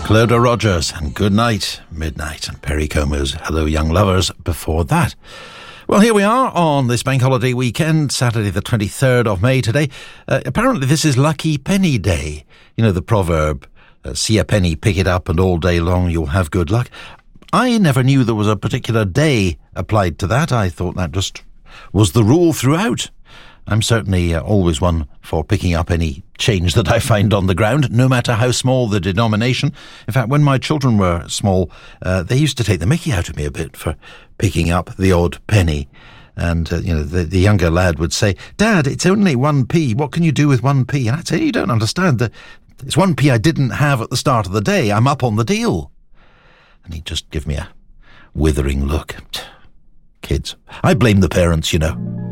Clodagh Rogers and Good Night, Midnight, and Perry Como's Hello Young Lovers before that. Well, here we are on this bank holiday weekend, Saturday the 23rd of May today. Apparently this is Lucky Penny Day. You know the proverb, see a penny, pick it up, and all day long you'll have good luck. I never knew there was a particular day applied to that. I thought that just was the rule throughout. I'm certainly always one for picking up any change that I find on the ground, no matter how small the denomination. In fact, when my children were small, they used to take the mickey out of me a bit for picking up the odd penny. And, the younger lad would say, "Dad, it's only 1p. What can you do with 1p? And I'd say, "You don't understand. It's 1p I didn't have at the start of the day. I'm up on the deal." And he'd just give me a withering look. Kids. I blame the parents, you know.